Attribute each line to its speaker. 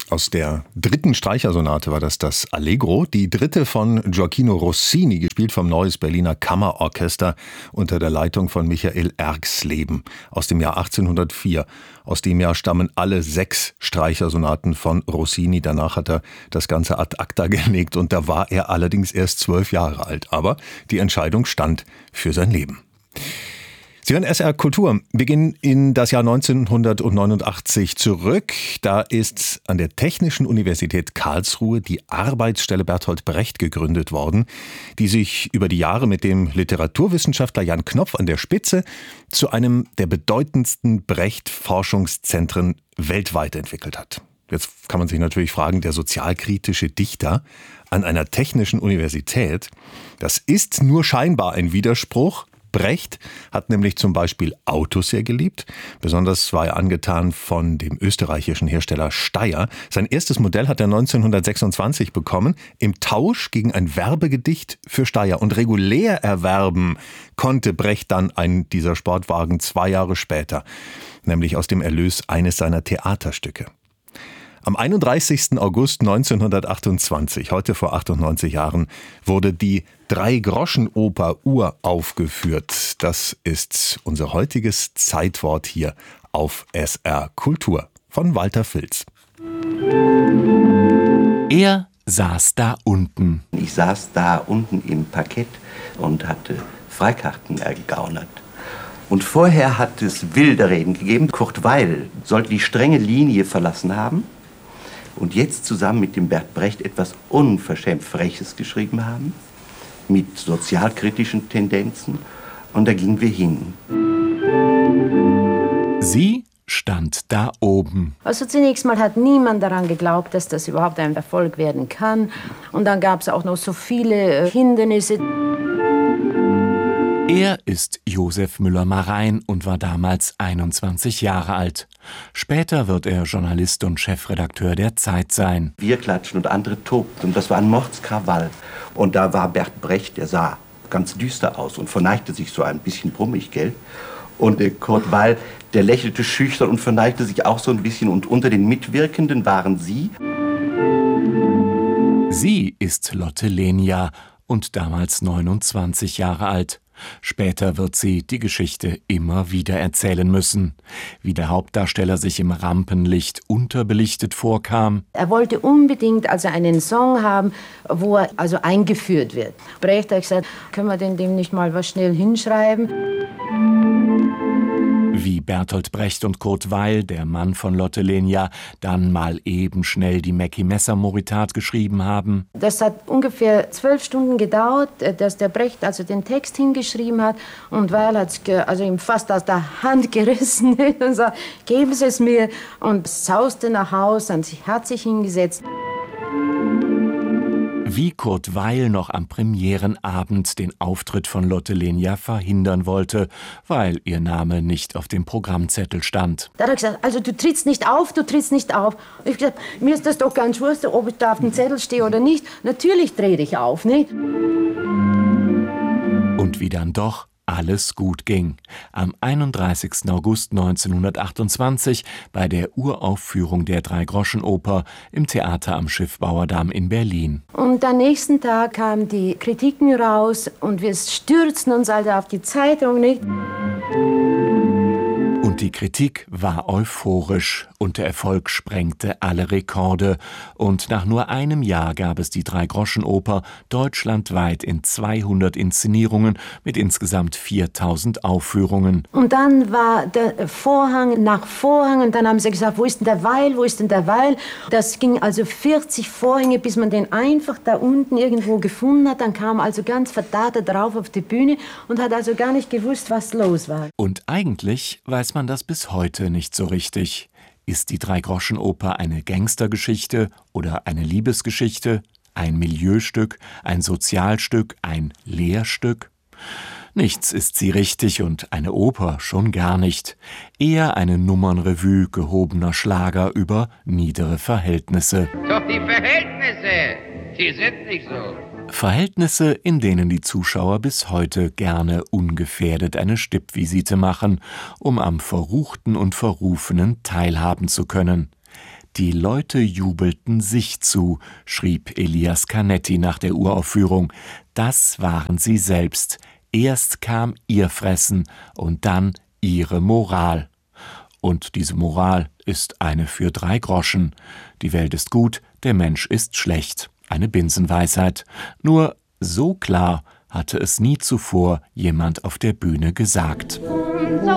Speaker 1: Aus der dritten Streichersonate war das Allegro, die dritte von Gioacchino Rossini, gespielt vom Neues Berliner Kammerorchester unter der Leitung von Michael Erxleben aus dem Jahr 1804. Aus dem Jahr stammen alle 6 Streichersonaten von Rossini. Danach hat er das Ganze ad acta gelegt und da war er allerdings erst 12 Jahre alt. Aber die Entscheidung stand für sein Leben. Sie hören SR Kultur. Wir gehen in das Jahr 1989 zurück. Da ist an der Technischen Universität Karlsruhe die Arbeitsstelle Bertolt Brecht gegründet worden, die sich über die Jahre mit dem Literaturwissenschaftler Jan Knopf an der Spitze zu einem der bedeutendsten Brecht-Forschungszentren weltweit entwickelt hat. Jetzt kann man sich natürlich fragen, der sozialkritische Dichter an einer technischen Universität, das ist nur scheinbar ein Widerspruch. Brecht hat nämlich zum Beispiel Autos sehr geliebt. Besonders war er angetan von dem österreichischen Hersteller Steyr. Sein erstes Modell hat er 1926 bekommen, im Tausch gegen ein Werbegedicht für Steyr. Und regulär erwerben konnte Brecht dann einen dieser Sportwagen 2 Jahre später, nämlich aus dem Erlös eines seiner Theaterstücke. Am 31. August 1928, heute vor 98 Jahren, wurde die Drei-Groschen-Oper uraufgeführt. Das ist unser heutiges Zeitwort hier auf SR Kultur von Walter Filz.
Speaker 2: Er saß da unten.
Speaker 3: Ich saß da unten im Parkett und hatte Freikarten ergaunert. Und vorher hat es wilde Reden gegeben. Kurt Weil sollte die strenge Linie verlassen haben und jetzt zusammen mit dem Bert Brecht etwas unverschämt Freches geschrieben haben, mit sozialkritischen Tendenzen. Und da gingen wir hin.
Speaker 2: Sie stand da oben.
Speaker 4: Also zunächst mal hat niemand daran geglaubt, dass das überhaupt ein Erfolg werden kann. Und dann gab es auch noch so viele Hindernisse.
Speaker 2: Er ist Josef Müller-Marein und war damals 21 Jahre alt. Später wird er Journalist und Chefredakteur der Zeit sein.
Speaker 3: Wir klatschen und andere tobten. Und das war ein Mordskrawall. Und da war Bert Brecht, der sah ganz düster aus und verneigte sich so ein bisschen brummig, gell? Und Kurt Weil, der lächelte schüchtern und verneigte sich auch so ein bisschen. Und unter den Mitwirkenden waren Sie.
Speaker 2: Sie ist Lotte Lenya und damals 29 Jahre alt. Später wird sie die Geschichte immer wieder erzählen müssen, wie der Hauptdarsteller sich im Rampenlicht unterbelichtet vorkam.
Speaker 4: Er wollte unbedingt also einen Song haben, wo er also eingeführt wird. Brecht hat gesagt, können wir denn dem nicht mal was schnell hinschreiben?
Speaker 2: Wie Bertolt Brecht und Kurt Weil, der Mann von Lotte Lenya, dann mal eben schnell die Mackie-Messer-Moritat geschrieben haben.
Speaker 4: Das hat ungefähr 12 Stunden gedauert, dass der Brecht also den Text hingeschrieben hat. Und Weil hat es also ihm fast aus der Hand gerissen und sagt, geben Sie es mir. Und sauste nach Hause und hat sich hingesetzt.
Speaker 2: Wie Kurt Weil noch am Premierenabend den Auftritt von Lotte Lenya verhindern wollte, weil ihr Name nicht auf dem Programmzettel stand.
Speaker 4: Da hat er gesagt, also du trittst nicht auf, du trittst nicht auf. Ich habe gesagt, mir ist das doch ganz wurscht, ob ich da auf dem Zettel stehe oder nicht. Natürlich trete ich auf, nicht?
Speaker 2: Und wie dann doch alles gut ging. Am 31. August 1928 bei der Uraufführung der Drei-Groschen-Oper im Theater am Schiffbauerdamm in Berlin.
Speaker 4: Und am nächsten Tag kamen die Kritiken raus und wir stürzten uns also auf die Zeitung, nicht?
Speaker 2: Und die Kritik war euphorisch und der Erfolg sprengte alle Rekorde. Und nach nur einem Jahr gab es die Drei-Groschen-Oper deutschlandweit in 200 Inszenierungen mit insgesamt 4000 Aufführungen.
Speaker 4: Und dann war der Vorhang nach Vorhang und dann haben sie gesagt, wo ist denn der Weil, wo ist denn der Weil? Das ging also 40 Vorhänge, bis man den einfach da unten irgendwo gefunden hat. Dann kam also ganz verdattert drauf auf die Bühne und hat also gar nicht gewusst, was los war.
Speaker 2: Und eigentlich weiß man das bis heute nicht so richtig. Ist die Drei-Groschen-Oper eine Gangstergeschichte oder eine Liebesgeschichte, ein Milieustück, ein Sozialstück, ein Lehrstück? Nichts ist sie richtig und eine Oper schon gar nicht. Eher eine Nummernrevue gehobener Schlager über niedere Verhältnisse.
Speaker 5: Doch die Verhältnisse, die sind nicht so.
Speaker 2: Verhältnisse, in denen die Zuschauer bis heute gerne ungefährdet eine Stippvisite machen, um am Verruchten und Verrufenen teilhaben zu können. Die Leute jubelten sich zu, schrieb Elias Canetti nach der Uraufführung. Das waren sie selbst. Erst kam ihr Fressen und dann ihre Moral. Und diese Moral ist eine für 3 Groschen. Die Welt ist gut, der Mensch ist schlecht. Eine Binsenweisheit. Nur so klar hatte es nie zuvor jemand auf der Bühne gesagt.
Speaker 6: So